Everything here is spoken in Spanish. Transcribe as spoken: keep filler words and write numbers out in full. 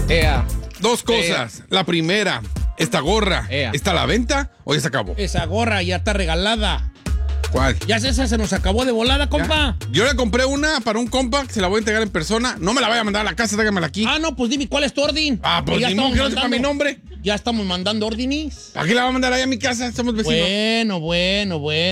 Ea. Dos cosas. La primera, esta gorra, Ea. ¿está a la venta o ya se acabó? Esa gorra ya está regalada. ¿Cuál? Ya esa se nos acabó de volada, compa. Ya. Yo le compré una para un compa que se la voy a entregar en persona. No me la vaya a mandar a la casa, tráigamela aquí. Ah, no, pues dime, ¿cuál es tu orden? Ah, pues Ya ni modo estamos que no sepa mandando- mi nombre. Ya estamos mandando órdenes. ¿Para qué la va a mandar ahí a mi casa? Somos vecinos. Bueno, bueno, bueno.